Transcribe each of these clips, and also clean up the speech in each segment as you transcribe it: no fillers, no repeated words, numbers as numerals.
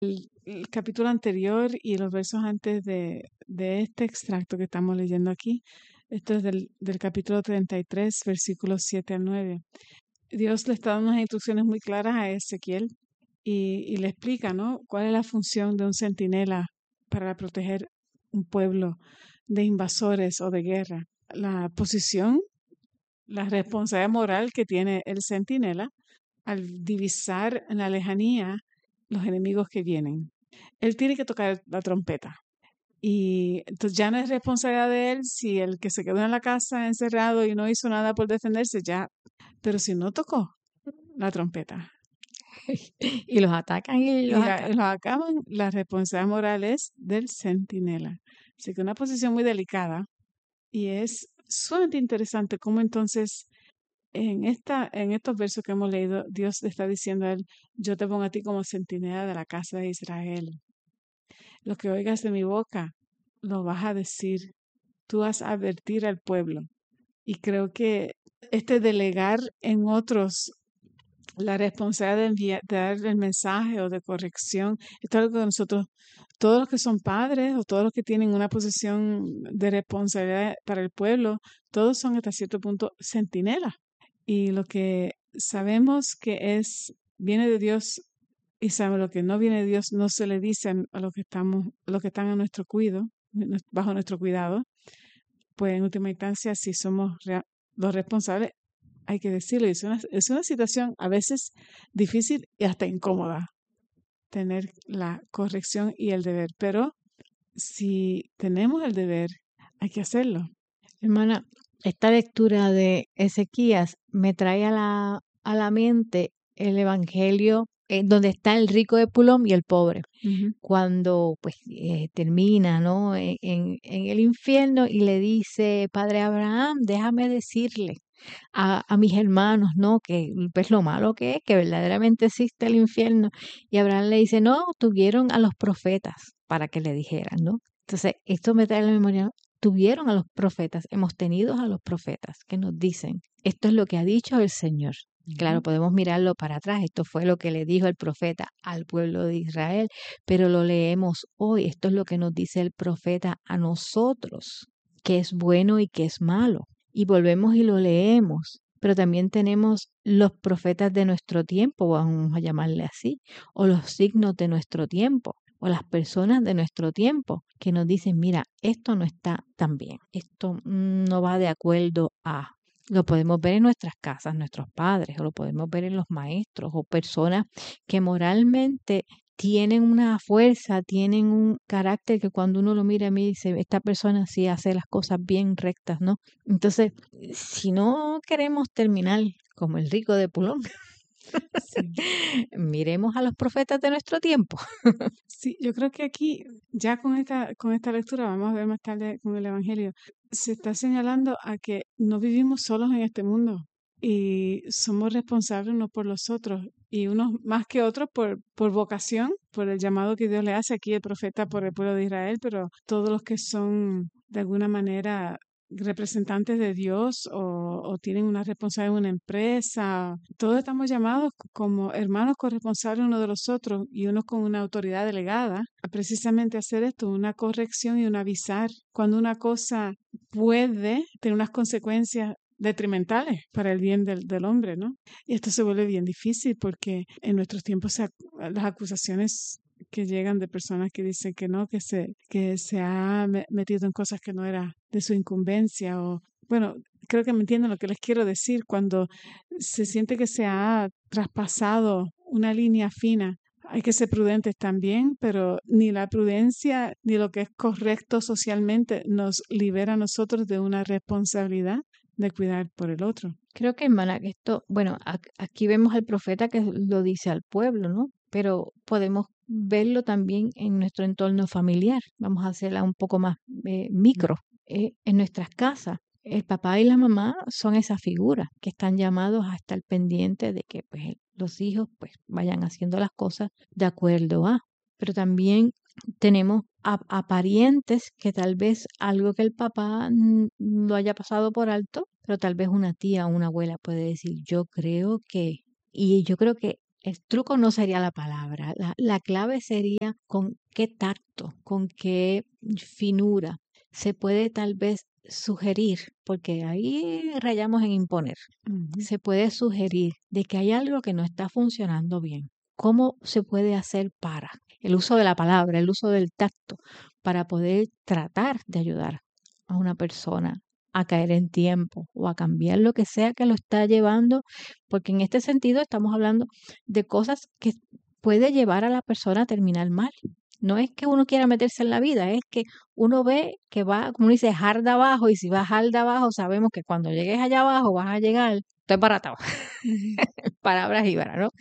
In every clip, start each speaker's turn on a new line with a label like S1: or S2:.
S1: El capítulo anterior y los versos antes de este extracto que estamos leyendo aquí. Esto es del capítulo 33, versículos 7 al 9. Dios le está dando unas instrucciones muy claras a Ezequiel y le explica, ¿no?, cuál es la función de un centinela para proteger un pueblo de invasores o de guerra. La posición, la responsabilidad moral que tiene el centinela al divisar en la lejanía los enemigos que vienen. Él tiene que tocar la trompeta. Y entonces ya no es responsabilidad de él si el que se quedó en la casa encerrado y no hizo nada por defenderse, ya. Pero si no tocó la trompeta
S2: Y los atacan y los atacan.
S1: los acaban, la responsabilidad moral es del centinela. Así que una posición muy delicada. Y es sumamente interesante cómo entonces en estos versos que hemos leído, Dios le está diciendo a él: yo te pongo a ti como centinela de la casa de Israel. Lo que oigas de mi boca, lo vas a decir. Tú vas a advertir al pueblo. Y creo que este delegar en otros la responsabilidad de dar el mensaje o de corrección, esto es algo que nosotros, todos los que son padres o todos los que tienen una posición de responsabilidad para el pueblo, todos son hasta cierto punto centinelas. Y lo que sabemos que viene de Dios y sabemos lo que no viene de Dios, no se le dicen a los que están a nuestro cuidado, bajo nuestro cuidado. Pues en última instancia, si somos los responsables, hay que decirlo. Es una situación a veces difícil y hasta incómoda tener la corrección y el deber, pero si tenemos el deber, hay que hacerlo.
S2: Hermana, esta lectura de Ezequías me trae a la mente el Evangelio donde está el rico de Pulón y el pobre. Cuando pues termina, ¿no?, en el infierno y le dice: Padre Abraham, déjame decirle a mis hermanos, ¿no?, que pues lo malo que es, que verdaderamente existe el infierno. Y Abraham le dice: no, tuvieron a los profetas para que le dijeran, ¿no? Entonces, esto me trae a la memoria: tuvieron a los profetas, hemos tenido a los profetas que nos dicen, esto es lo que ha dicho el Señor. Claro, podemos mirarlo para atrás, esto fue lo que le dijo el profeta al pueblo de Israel, pero lo leemos hoy, esto es lo que nos dice el profeta a nosotros, que es bueno y que es malo. Y volvemos y lo leemos, pero también tenemos los profetas de nuestro tiempo, vamos a llamarle así, o los signos de nuestro tiempo, o las personas de nuestro tiempo, que nos dicen: mira, esto no está tan bien, esto no va de acuerdo a... Lo podemos ver en nuestras casas, nuestros padres, o lo podemos ver en los maestros, o personas que moralmente tienen una fuerza, tienen un carácter que cuando uno lo mira a mí dice: esta persona sí hace las cosas bien rectas, ¿no? Entonces, si no queremos terminar como el rico de Pulón,
S1: Sí.
S2: miremos a los profetas de nuestro tiempo.
S1: Sí, yo creo que aquí, ya con esta lectura, vamos a ver más tarde con el Evangelio, se está señalando a que no vivimos solos en este mundo y somos responsables unos por los otros, y unos más que otros por vocación, por el llamado que Dios le hace. Aquí el profeta por el pueblo de Israel, pero todos los que son de alguna manera representantes de Dios o tienen una responsabilidad en una empresa. Todos estamos llamados como hermanos corresponsables unos de los otros y unos con una autoridad delegada a precisamente hacer esto, una corrección y un avisar cuando una cosa puede tener unas consecuencias detrimentales para el bien del hombre, ¿no? Y esto se vuelve bien difícil porque en nuestros tiempos las acusaciones que llegan de personas que dicen que no, que se ha metido en cosas que no era de su incumbencia, o bueno, creo que me entienden lo que les quiero decir, cuando se siente que se ha traspasado una línea fina. Hay que ser prudentes también, pero ni la prudencia ni lo que es correcto socialmente nos libera a nosotros de una responsabilidad de cuidar por el otro.
S2: Creo que, hermana, que esto, bueno, aquí vemos al profeta que lo dice al pueblo, ¿no? Pero podemos verlo también en nuestro entorno familiar. Vamos a hacerla un poco más micro. En nuestras casas, el papá y la mamá son esas figuras que están llamados a estar pendientes de que pues, los hijos pues, vayan haciendo las cosas de acuerdo a. Pero también tenemos a parientes que tal vez algo que el papá lo haya pasado por alto, pero tal vez una tía o una abuela puede decir: yo creo que, y yo creo que el truco no sería la palabra, la clave sería con qué tacto, con qué finura se puede tal vez sugerir, porque ahí rayamos en imponer, se puede sugerir de que hay algo que no está funcionando bien. ¿Cómo se puede hacer para el uso de la palabra, el uso del tacto, para poder tratar de ayudar a una persona a caer en tiempo o a cambiar lo que sea que lo está llevando? Porque en este sentido estamos hablando de cosas que puede llevar a la persona a terminar mal. No es que uno quiera meterse en la vida, es que uno ve que va, como uno dice, jarda abajo, y si vas jarda abajo, sabemos que cuando llegues allá abajo vas a llegar, estoy baratado. Palabras íbaras, ¿no?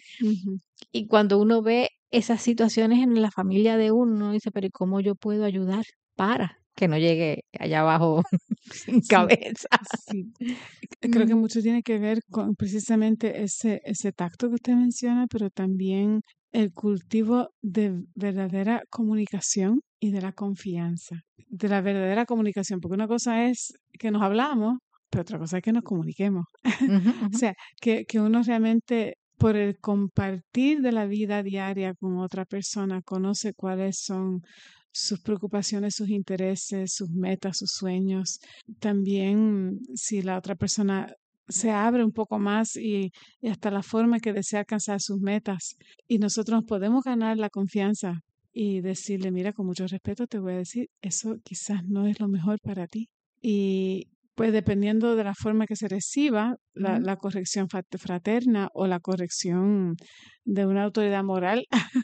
S2: Y cuando uno ve esas situaciones en la familia de uno dice, pero ¿y cómo yo puedo ayudar para que no llegue allá abajo sin cabeza?
S1: Sí. Creo que mucho tiene que ver con precisamente ese tacto que usted menciona, pero también el cultivo de verdadera comunicación y de la confianza, de la verdadera comunicación, porque una cosa es que nos hablamos, pero otra cosa es que nos comuniquemos. O sea, que uno realmente, por el compartir de la vida diaria con otra persona, conoce cuáles son sus preocupaciones, sus intereses, sus metas, sus sueños. También si la otra persona se abre un poco más y hasta la forma que desea alcanzar sus metas. Y nosotros podemos ganar la confianza y decirle, mira, con mucho respeto te voy a decir, eso quizás no es lo mejor para ti. Y pues dependiendo de la forma que se reciba, la corrección fraterna o la corrección de una autoridad moral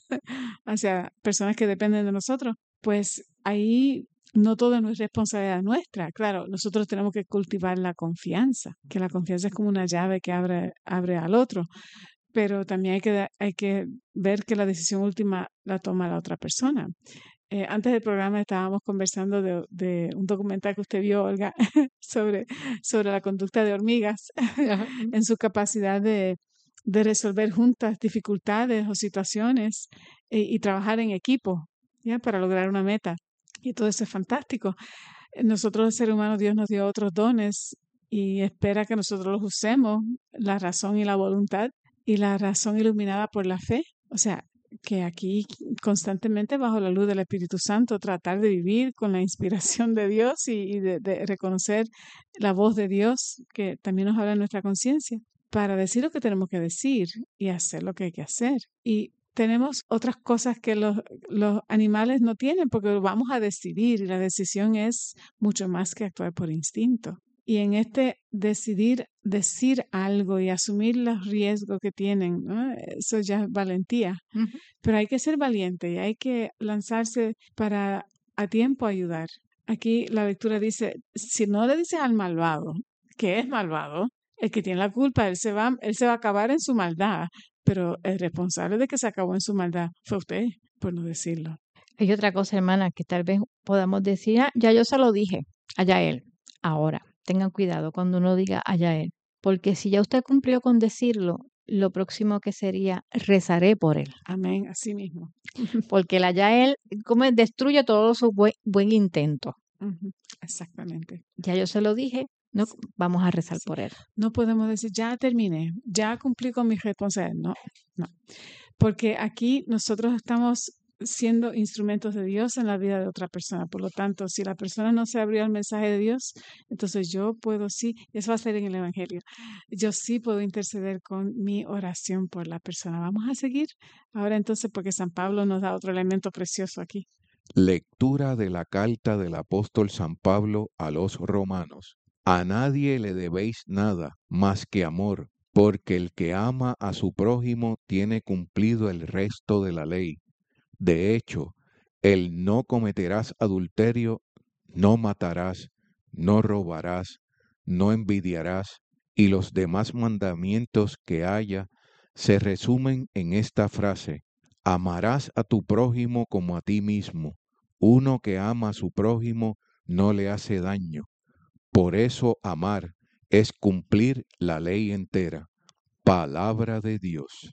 S1: hacia personas que dependen de nosotros, pues ahí no todo es responsabilidad nuestra. Claro, nosotros tenemos que cultivar la confianza, que la confianza es como una llave que abre al otro, pero también hay que ver que la decisión última la toma la otra persona. Antes del programa estábamos conversando de un documental que usted vio, Olga, sobre la conducta de hormigas en su capacidad de resolver juntas dificultades o situaciones y trabajar en equipo, ¿ya? Para lograr una meta. Y todo eso es fantástico. Nosotros, los seres humanos, Dios nos dio otros dones y espera que nosotros los usemos, la razón y la voluntad, y la razón iluminada por la fe. O sea, que aquí constantemente bajo la luz del Espíritu Santo tratar de vivir con la inspiración de Dios y de reconocer la voz de Dios que también nos habla en nuestra conciencia para decir lo que tenemos que decir y hacer lo que hay que hacer. Y tenemos otras cosas que los animales no tienen porque lo vamos a decidir y la decisión es mucho más que actuar por instinto. Y en este decidir decir algo y asumir los riesgos que tienen, ¿no? Eso ya es valentía. Pero hay que ser valiente y hay que lanzarse para a tiempo ayudar. Aquí la lectura dice, si no le dices al malvado que es malvado, el que tiene la culpa, él se va a acabar en su maldad, pero el responsable de que se acabó en su maldad fue usted, por no decirlo.
S2: Hay otra cosa, hermana, que tal vez podamos decir, ya yo se lo dije, allá él. Ahora, tengan cuidado cuando uno diga allá él, porque si ya usted cumplió con decirlo, lo próximo que sería, rezaré por él.
S1: Amén, así mismo.
S2: Porque el allá él, como destruye todo su buen intento.
S1: Exactamente.
S2: Ya yo se lo dije, no, vamos a rezar por él.
S1: No podemos decir, ya terminé, ya cumplí con mis responsabilidades. No. Porque aquí nosotros estamos siendo instrumentos de Dios en la vida de otra persona. Por lo tanto, si la persona no se abrió al mensaje de Dios, entonces yo puedo sí, eso va a ser en el Evangelio, yo sí puedo interceder con mi oración por la persona. Vamos a seguir ahora entonces porque San Pablo nos da otro elemento precioso aquí.
S3: Lectura de la carta del apóstol San Pablo a los romanos. A nadie le debéis nada más que amor, porque el que ama a su prójimo tiene cumplido el resto de la ley. De hecho, el no cometerás adulterio, no matarás, no robarás, no envidiarás, y los demás mandamientos que haya se resumen en esta frase: amarás a tu prójimo como a ti mismo. Uno que ama a su prójimo no le hace daño. Por eso amar es cumplir la ley entera. Palabra de Dios.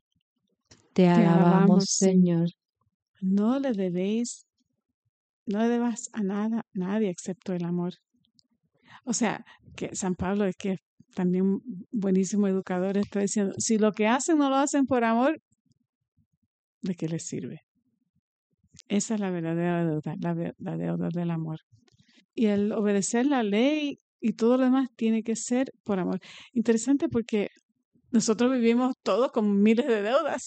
S2: Te alabamos, Señor.
S1: No le debas a nadie excepto el amor. O sea, que San Pablo es que también buenísimo educador está diciendo, si lo que hacen no lo hacen por amor, ¿de qué le sirve? Esa es la verdadera deuda, la deuda del amor. Y el obedecer la ley y todo lo demás tiene que ser por amor. Interesante porque nosotros vivimos todos con miles de deudas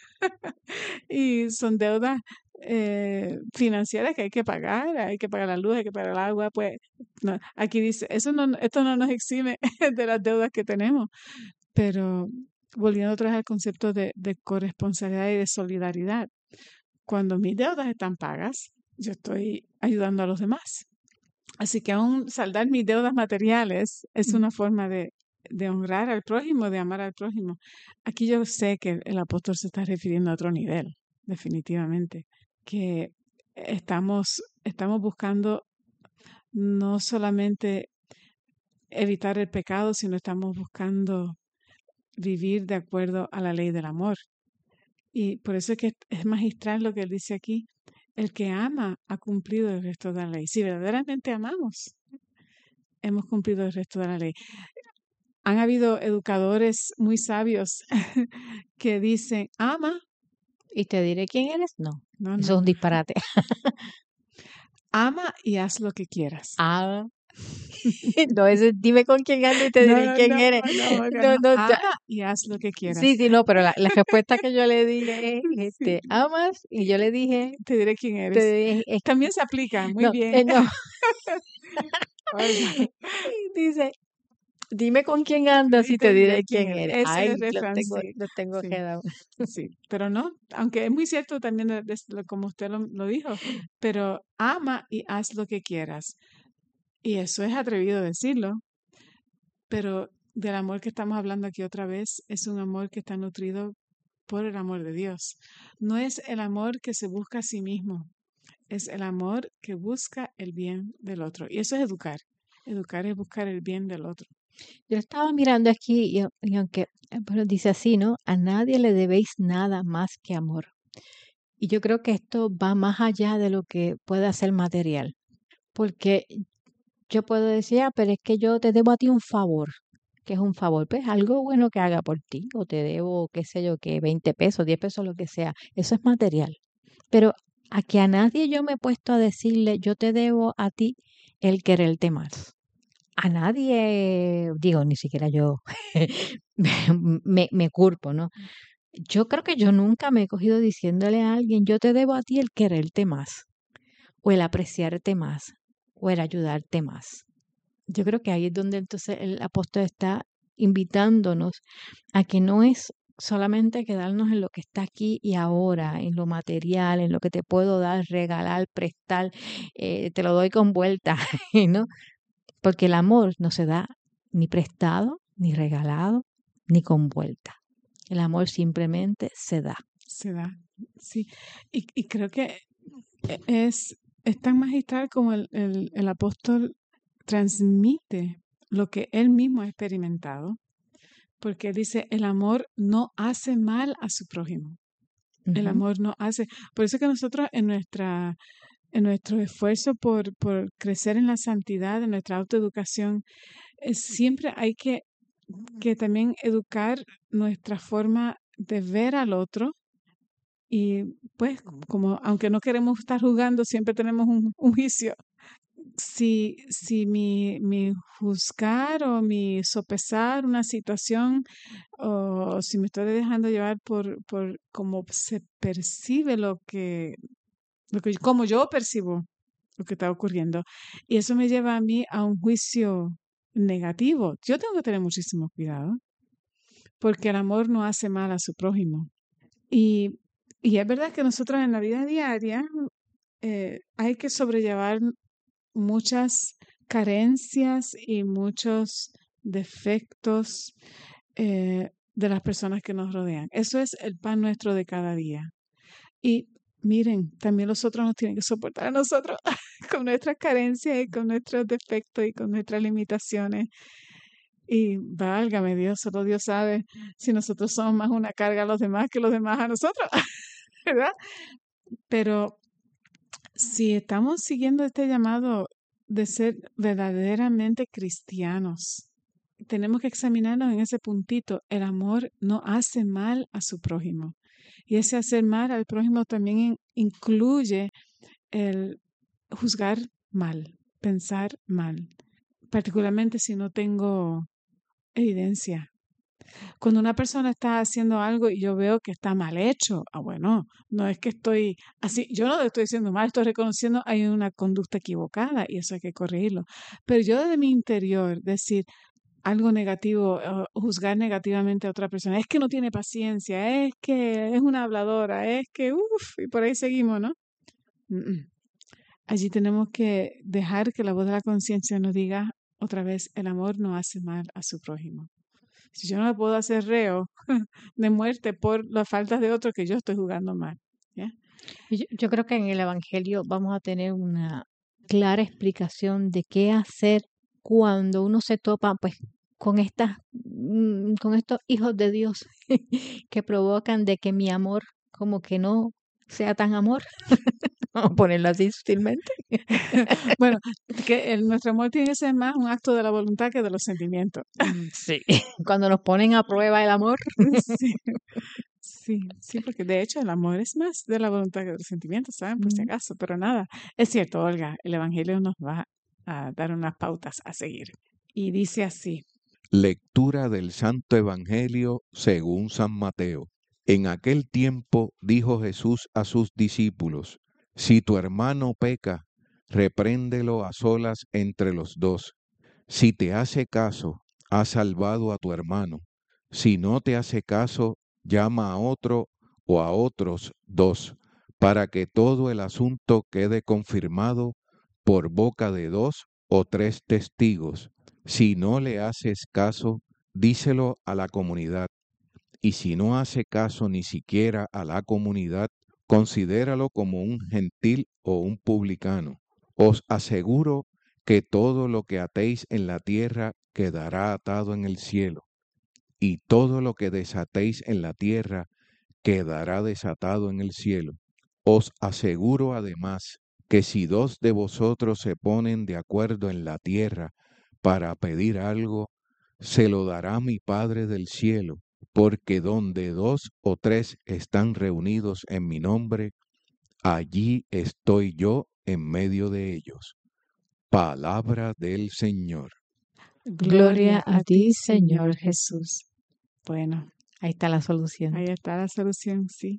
S1: y son deudas financieras que hay que pagar la luz, hay que pagar el agua, pues no, aquí dice, esto no nos exime de las deudas que tenemos, pero volviendo otra vez al concepto de corresponsabilidad y de solidaridad, cuando mis deudas están pagas, yo estoy ayudando a los demás. Así que aún saldar mis deudas materiales es una forma de honrar al prójimo, de amar al prójimo. Aquí yo sé que el apóstol se está refiriendo a otro nivel, definitivamente, que estamos buscando no solamente evitar el pecado, sino estamos buscando vivir de acuerdo a la ley del amor. Y por eso es que es magistral lo que él dice aquí. El que ama ha cumplido el resto de la ley. Si verdaderamente amamos, hemos cumplido el resto de la ley. Han habido educadores muy sabios que dicen, ama.
S2: ¿Y te diré quién eres? No,
S1: No,
S2: eso es un disparate.
S1: Ama y haz lo que quieras.
S2: Ah, no, dime con quién ando y te diré quién eres. No,
S1: ama y haz lo que quieras.
S2: Sí, no, pero la respuesta que yo le dije es,
S1: Sí.
S2: amas, y yo le dije,
S1: te diré quién eres. También se aplica, muy bien.
S2: No. Dice, dime con quién andas y te diré quién eres.
S1: Ese
S2: Ay,
S1: es el refrán,
S2: lo tengo
S1: sí.
S2: quedado.
S1: Sí, pero no, aunque es muy cierto también como usted lo dijo, pero ama y haz lo que quieras. Y eso es atrevido decirlo, pero del amor que estamos hablando aquí otra vez es un amor que está nutrido por el amor de Dios. No es el amor que se busca a sí mismo, es el amor que busca el bien del otro. Y eso es educar. Educar es buscar el bien del otro.
S2: Yo estaba mirando aquí y aunque bueno, dice así, ¿no? A nadie le debéis nada más que amor. Y yo creo que esto va más allá de lo que pueda ser material. Porque yo puedo decir, pero es que yo te debo a ti un favor. ¿Qué es un favor? Pues algo bueno que haga por ti. O te debo, qué sé yo, que 20 pesos, 10 pesos, lo que sea. Eso es material. Pero a que a nadie yo me he puesto a decirle, yo te debo a ti el quererte más. A nadie, digo, ni siquiera yo me culpo, ¿no? Yo creo que yo nunca me he cogido diciéndole a alguien, yo te debo a ti el quererte más, o el apreciarte más, o el ayudarte más. Yo creo que ahí es donde entonces el apóstol está invitándonos a que no es solamente quedarnos en lo que está aquí y ahora, en lo material, en lo que te puedo dar, regalar, prestar, te lo doy con vuelta, ¿no? Porque el amor no se da ni prestado, ni regalado, ni con vuelta. El amor simplemente se da.
S1: Se da, sí. Y creo que es tan magistral como el apóstol transmite lo que él mismo ha experimentado, porque dice, el amor no hace mal a su prójimo. El amor no hace. Por eso que nosotros en nuestro esfuerzo por crecer en la santidad, en nuestra autoeducación, siempre hay que también educar nuestra forma de ver al otro. Y pues, como aunque no queremos estar juzgando, siempre tenemos un juicio. Si mi juzgar o mi sopesar una situación, o si me estoy dejando llevar por cómo se percibe como yo percibo lo que está ocurriendo, y eso me lleva a mí a un juicio negativo, yo tengo que tener muchísimo cuidado, porque el amor no hace mal a su prójimo. Y es verdad que nosotros en la vida diaria hay que sobrellevar muchas carencias y muchos defectos de las personas que nos rodean. Eso es el pan nuestro de cada día. Y miren, también los otros nos tienen que soportar a nosotros con nuestras carencias y con nuestros defectos y con nuestras limitaciones. Y válgame Dios, solo Dios sabe si nosotros somos más una carga a los demás que los demás a nosotros, ¿verdad? Pero si estamos siguiendo este llamado de ser verdaderamente cristianos, tenemos que examinarnos en ese puntito. El amor no hace mal a su prójimo. Y ese hacer mal al prójimo también incluye el juzgar mal, pensar mal, particularmente si no tengo evidencia. Cuando una persona está haciendo algo y yo veo que está mal hecho, bueno, no es que estoy así, yo no lo estoy diciendo mal, estoy reconociendo hay una conducta equivocada y eso hay que corregirlo. Pero yo desde mi interior decir algo negativo, juzgar negativamente a otra persona, es que no tiene paciencia, es que es una habladora, es que, y por ahí seguimos, ¿no? Allí tenemos que dejar que la voz de la conciencia nos diga otra vez, el amor no hace mal a su prójimo. Si yo no me puedo hacer reo de muerte por las faltas de otro que yo estoy jugando mal. ¿Ya?
S2: Yo creo que en el Evangelio vamos a tener una clara explicación de qué hacer cuando uno se topa pues con con estos hijos de Dios que provocan de que mi amor como que no sea tan amor. Vamos a ponerlo así sutilmente.
S1: Bueno, que nuestro amor tiene que ser más un acto de la voluntad que de los sentimientos.
S2: Sí, cuando nos ponen a prueba el amor.
S1: Sí, porque de hecho el amor es más de la voluntad que de los sentimientos, ¿saben? Por si acaso, pero nada. Es cierto, Olga, el Evangelio nos va a dar unas pautas a seguir. Y dice así.
S3: Lectura del Santo Evangelio según San Mateo. En aquel tiempo dijo Jesús a sus discípulos, si tu hermano peca, repréndelo a solas entre los dos. Si te hace caso, has salvado a tu hermano. Si no te hace caso, llama a otro o a otros dos, para que todo el asunto quede confirmado por boca de 2 o 3 testigos. Si no le haces caso, díselo a la comunidad. Y si no hace caso ni siquiera a la comunidad, considéralo como un gentil o un publicano. Os aseguro que todo lo que atéis en la tierra quedará atado en el cielo, y todo lo que desatéis en la tierra quedará desatado en el cielo. Os aseguro además que si 2 de vosotros se ponen de acuerdo en la tierra para pedir algo, se lo dará mi Padre del cielo, porque donde 2 o 3 están reunidos en mi nombre, allí estoy yo en medio de ellos. Palabra del Señor.
S2: Gloria a ti, Señor
S1: Jesús. Bueno,
S2: ahí está la solución.
S1: Ahí está la solución, sí.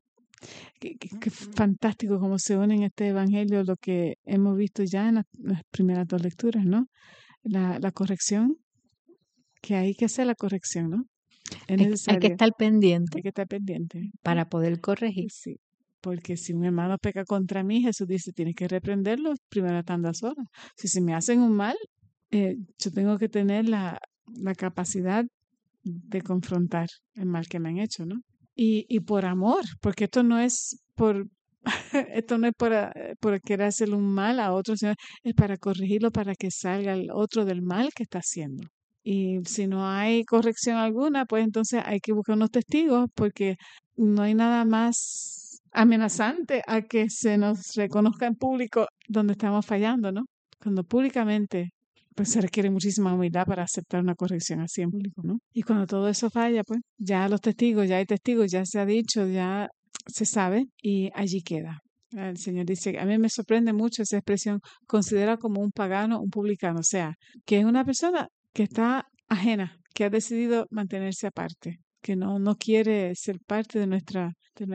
S1: Qué fantástico cómo se une en este Evangelio lo que hemos visto ya en las primeras 2 lecturas, ¿no? La corrección, que hay que hacer la corrección, ¿no? Es necesario.
S2: Hay que estar pendiente.
S1: Hay que estar pendiente.
S2: Para poder corregir.
S1: Sí, porque si un hermano peca contra mí, Jesús dice, tienes que reprenderlo primero estando a solas. Si se me hacen un mal, yo tengo que tener la capacidad de confrontar el mal que me han hecho, ¿no? Y por amor, porque esto no es por esto no es por querer hacerle un mal a otro, sino es para corregirlo, para que salga el otro del mal que está haciendo. Y si no hay corrección alguna, pues entonces hay que buscar unos testigos, porque no hay nada más amenazante a que se nos reconozca en público donde estamos fallando, ¿no? Cuando públicamente pues se requiere muchísima humildad para aceptar una corrección así en público, ¿no? Y cuando todo eso falla, pues ya los testigos, ya hay testigos, ya se ha dicho, ya se sabe y allí queda. El Señor dice, a mí me sorprende mucho esa expresión, considera como un pagano, un publicano, o sea, que es una persona que está ajena, que ha decidido mantenerse aparte, que no quiere ser parte de nuestra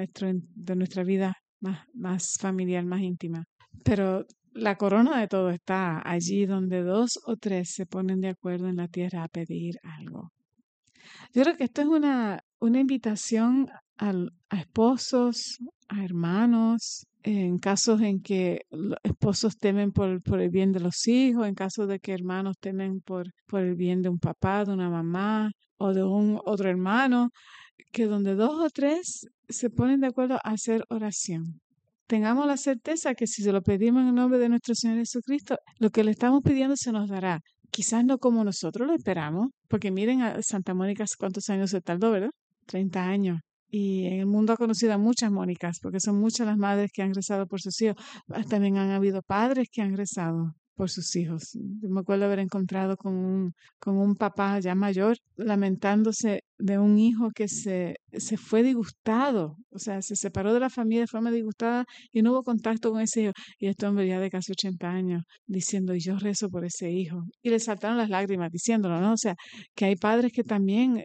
S1: vida más familiar, más íntima. Pero la corona de todo está allí donde 2 o 3 se ponen de acuerdo en la tierra a pedir algo. Yo creo que esto es una invitación a esposos, a hermanos, en casos en que los esposos temen por el bien de los hijos, en casos de que hermanos temen por el bien de un papá, de una mamá o de un otro hermano, que donde 2 o 3 se ponen de acuerdo a hacer oración. Tengamos la certeza que si se lo pedimos en el nombre de nuestro Señor Jesucristo, lo que le estamos pidiendo se nos dará. Quizás no como nosotros lo esperamos, porque miren a Santa Mónica cuántos años se tardó, ¿verdad? 30 años. Y en el mundo ha conocido a muchas Mónicas, porque son muchas las madres que han rezado por sus hijos. También han habido padres que han rezado por sus hijos. Yo me acuerdo haber encontrado con un papá ya mayor lamentándose de un hijo que se fue disgustado, o sea, se separó de la familia de forma disgustada y no hubo contacto con ese hijo. Y este hombre ya de casi 80 años diciendo, y yo rezo por ese hijo. Y le saltaron las lágrimas diciéndolo, ¿no? O sea, que hay padres que también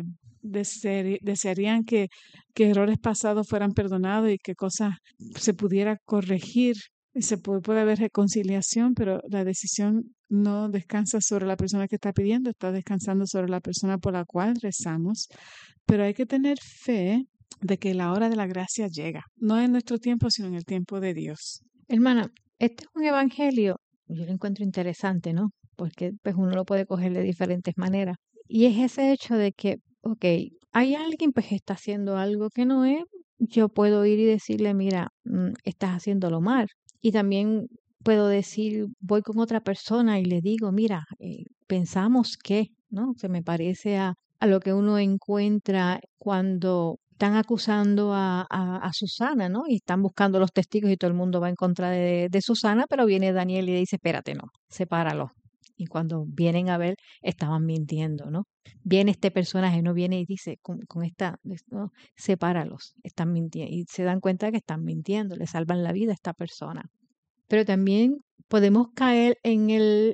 S1: desearían que errores pasados fueran perdonados y que cosas se pudiera corregir. Puede haber reconciliación, pero la decisión no descansa sobre la persona que está pidiendo, está descansando sobre la persona por la cual rezamos. Pero hay que tener fe de que la hora de la gracia llega, no en nuestro tiempo, sino en el tiempo de Dios.
S2: Hermana, este es un evangelio, yo lo encuentro interesante, ¿no? Porque pues uno lo puede coger de diferentes maneras. Y es ese hecho de que, ok, hay alguien pues que está haciendo algo que no es, yo puedo ir y decirle, mira, estás haciéndolo mal. Y también puedo decir, voy con otra persona y le digo, mira, pensamos que, ¿no? Se me parece a lo que uno encuentra cuando están acusando a Susana, ¿no? Y están buscando los testigos y todo el mundo va en contra de Susana, pero viene Daniel y le dice, espérate, no, sepáralo. Y cuando vienen a ver, estaban mintiendo, ¿no? Viene este personaje, no viene y dice, con esta, no, sepáralos, están mintiendo. Y se dan cuenta que están mintiendo, le salvan la vida a esta persona. Pero también podemos caer en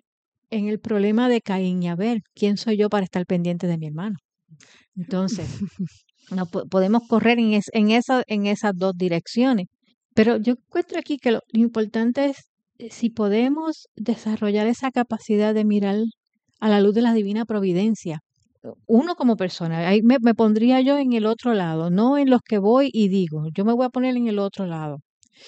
S2: el problema de Caín y Abel. ¿Quién soy yo para estar pendiente de mi hermano? Entonces, no podemos correr en esas dos direcciones. Pero yo encuentro aquí que lo importante es si podemos desarrollar esa capacidad de mirar a la luz de la divina providencia. Uno como persona, ahí me pondría yo en el otro lado, no en los que voy y digo, yo me voy a poner en el otro lado.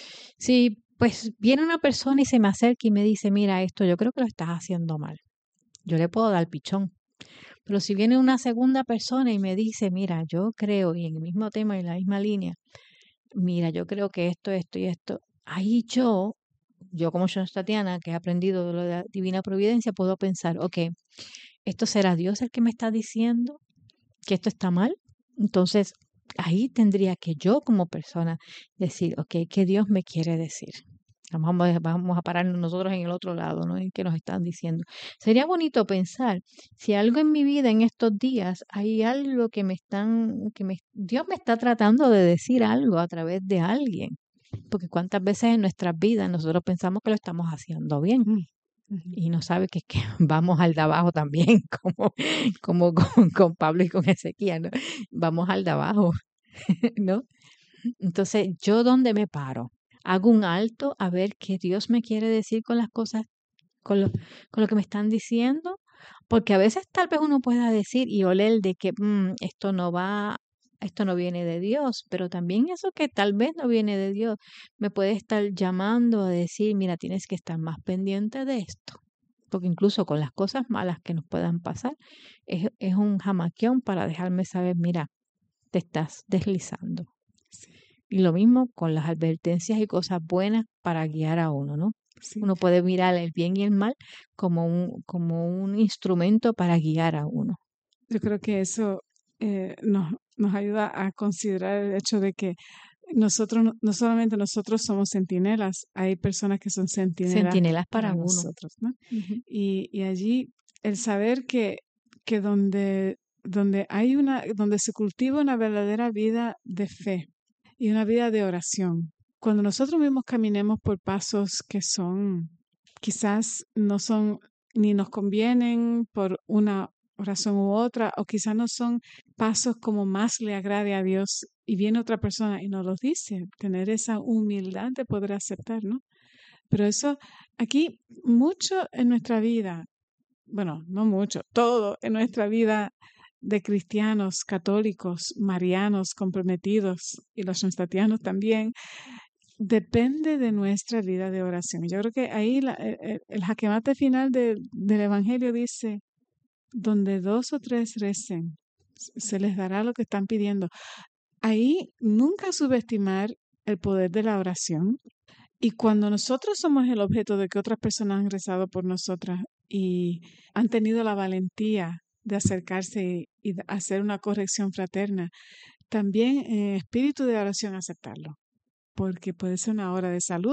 S2: Si pues viene una persona y se me acerca y me dice, mira esto, yo creo que lo estás haciendo mal, yo le puedo dar pichón. Pero si viene una segunda persona y me dice, mira, yo creo, y en el mismo tema y en la misma línea, mira, yo creo que esto y esto, ahí yo como Tatiana, que he aprendido de la divina providencia, puedo pensar, ok, ¿esto será Dios el que me está diciendo que esto está mal? Entonces, ahí tendría que yo como persona decir, ok, ¿qué Dios me quiere decir? Vamos a pararnos nosotros en el otro lado, ¿no? En qué nos están diciendo. Sería bonito pensar si algo en mi vida en estos días hay algo que Dios me está tratando de decir algo a través de alguien. Porque cuántas veces en nuestras vidas nosotros pensamos que lo estamos haciendo bien. Y no sabe que vamos al de abajo también, como con Pablo y con Ezequiel, ¿no? Vamos al de abajo, ¿no? Entonces, ¿yo dónde me paro? Hago un alto a ver qué Dios me quiere decir con las cosas, con lo que me están diciendo, porque a veces tal vez uno pueda decir y oler de que esto no viene de Dios, pero también eso que tal vez no viene de Dios me puede estar llamando a decir, mira, tienes que estar más pendiente de esto, porque incluso con las cosas malas que nos puedan pasar, es un jamaquión para dejarme saber, mira, te estás deslizando.
S1: Sí.
S2: Y lo mismo con las advertencias y cosas buenas para guiar a uno, ¿no? Sí. Uno puede mirar el bien y el mal como un instrumento para guiar a uno.
S1: Yo creo que eso nos ayuda a considerar el hecho de que nosotros, no solamente nosotros somos centinelas, hay personas que son centinelas
S2: para
S1: nosotros, ¿no? Uh-huh. Y allí el saber que donde se cultiva una verdadera vida de fe y una vida de oración, cuando nosotros mismos caminemos por pasos que quizás no son ni nos convienen por una razón u otra, o quizás no son pasos como más le agrade a Dios, y viene otra persona y nos los dice, tener esa humildad de poder aceptar, ¿no? Pero eso, aquí, mucho en nuestra vida, bueno, no mucho, todo en nuestra vida de cristianos, católicos, marianos, comprometidos, y los sonstatianos también, depende de nuestra vida de oración. Yo creo que ahí el jaque mate final del Evangelio dice, donde 2 o 3 recen, se les dará lo que están pidiendo. Ahí nunca subestimar el poder de la oración. Y cuando nosotros somos el objeto de que otras personas han rezado por nosotras y han tenido la valentía de acercarse y de hacer una corrección fraterna, también en espíritu de oración aceptarlo. Porque puede ser una hora de salud,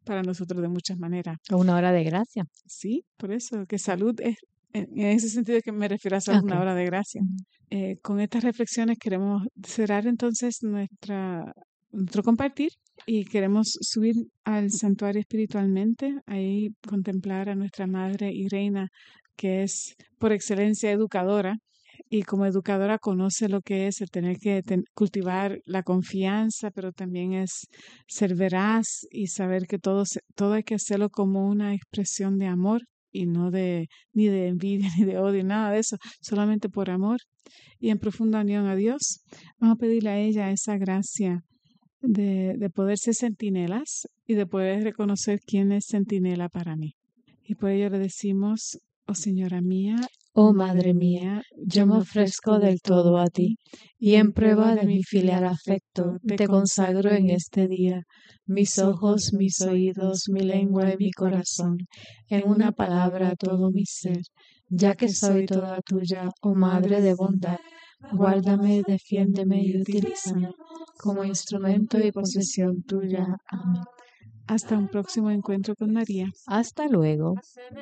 S1: para nosotros de muchas maneras.
S2: Una hora de gracia.
S1: Sí, por eso, que salud es, en ese sentido que me refiero a salud, una
S2: Ok.
S1: hora de gracia. Con estas reflexiones queremos cerrar entonces nuestro compartir y queremos subir al santuario espiritualmente, ahí contemplar a nuestra Madre y Reina, que es por excelencia educadora, y como educadora conoce lo que es el tener que cultivar la confianza, pero también es ser veraz y saber que todo hay que hacerlo como una expresión de amor y no ni de envidia, ni de odio, nada de eso, solamente por amor y en profunda unión a Dios. Vamos a pedirle a ella esa gracia de poder ser centinelas y de poder reconocer quién es centinela para mí. Y por ello le decimos, oh Señora mía,
S2: Oh Madre mía, yo me ofrezco del todo a ti, y en prueba de mi filial afecto, te consagro en este día mis ojos, mis oídos, mi lengua y mi corazón, en una palabra todo mi ser, ya que soy toda tuya, oh Madre de bondad. Guárdame, defiéndeme y utilízame como instrumento y posesión tuya. Amén.
S1: Hasta un próximo encuentro con María.
S2: Hasta luego.